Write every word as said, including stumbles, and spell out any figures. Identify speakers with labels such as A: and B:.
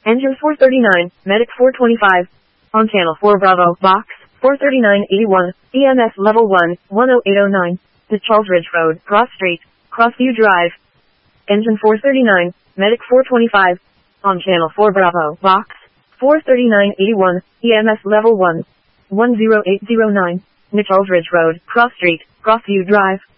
A: Engine four thirty-nine, Medic four twenty-five. On channel four Bravo, box, four thirty-nine eighty-one, E M S level one, one oh eight oh nine. To Charles Ridge Road, Cross Street, Crossview Drive. Engine four thirty-nine, Medic four twenty-five. On channel four Bravo, box, four thirty-nine eighty-one, E M S level one, one oh eight oh nine. To Charles Ridge Road, Cross Street, Crossview Drive.